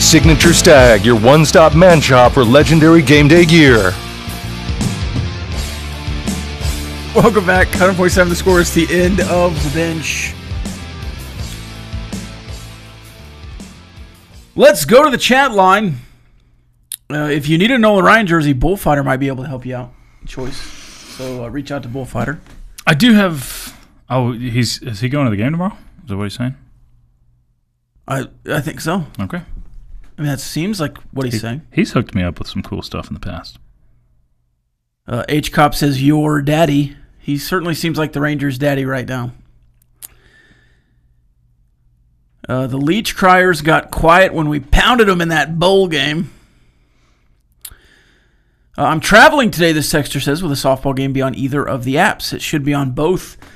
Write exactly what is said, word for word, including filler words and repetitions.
Signature Stag, your one-stop man shop for legendary game day gear. Welcome back. one hundred point seven The Score. It's the end of the bench. Let's go to the chat line. Uh, if you need a Nolan Ryan jersey, Bullfighter might be able to help you out. Choice. So uh, reach out to Bullfighter. I do have. Oh, he's is he going to the game tomorrow? Is that what he's saying? I I think so. Okay. I mean, that seems like what he's he, saying. He's hooked me up with some cool stuff in the past. Uh, H-Cop says, your daddy. He certainly seems like the Rangers' daddy right now. Uh, the Leech Criers got quiet when we pounded them in that bowl game. Uh, I'm traveling today, this texter says, with a softball game be on either of the apps. It should be on both.